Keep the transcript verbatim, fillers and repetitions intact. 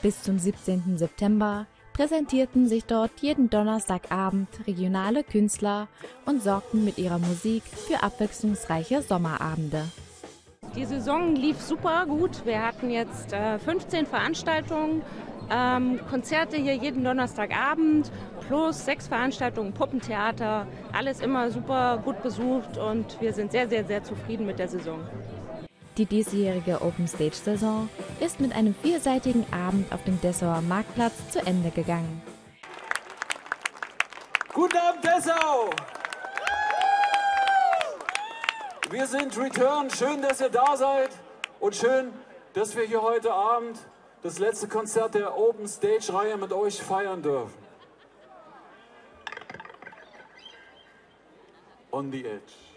Bis zum siebzehnten September präsentierten sich dort jeden Donnerstagabend regionale Künstler und sorgten mit ihrer Musik für abwechslungsreiche Sommerabende. Die Saison lief super gut. Wir hatten jetzt äh, fünfzehn Veranstaltungen, ähm, Konzerte hier jeden Donnerstagabend plus sechs Veranstaltungen, Puppentheater. Alles immer super gut besucht und wir sind sehr, sehr, sehr zufrieden mit der Saison. Die diesjährige Open-Stage-Saison ist mit einem vierseitigen Abend auf dem Dessauer Marktplatz zu Ende gegangen. Guten Abend, Dessau! Wir sind Return. Schön, dass ihr da seid und schön, dass wir hier heute Abend das letzte Konzert der Open-Stage-Reihe mit euch feiern dürfen. On the Edge.